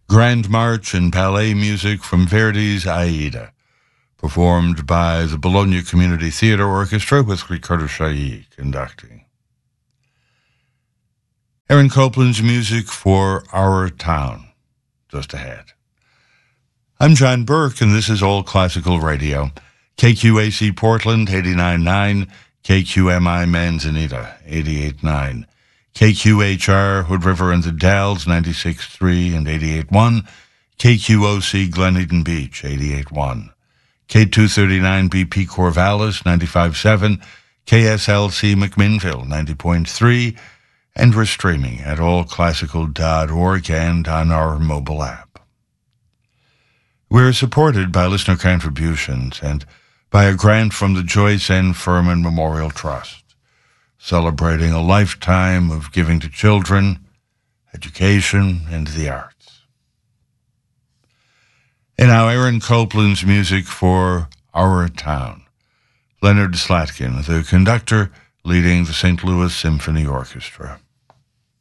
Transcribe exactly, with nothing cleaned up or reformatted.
Grand March and ballet music from Verdi's Aida, performed by the Bologna Community Theatre Orchestra with Riccardo Chailly conducting. Aaron Copland's music for Our Town, just ahead. I'm John Burke, and this is All Classical Radio. K Q A C Portland, eighty-nine point nine, K Q M I Manzanita, eighty-eight point nine, K Q H R Hood River and the Dalles, ninety-six point three and eighty-eight point one, K Q O C Glen Eden Beach, eighty-eight point one, K two thirty-nine B P Corvallis, ninety-five point seven, K S L C McMinnville, ninety point three, and we're streaming at all classical dot org and on our mobile app. We're supported by listener contributions and by a grant from the Joyce N. Furman Memorial Trust, celebrating a lifetime of giving to children, education, and the arts. And now Aaron Copland's music for Our Town. Leonard Slatkin, the conductor, leading the Saint Louis Symphony Orchestra.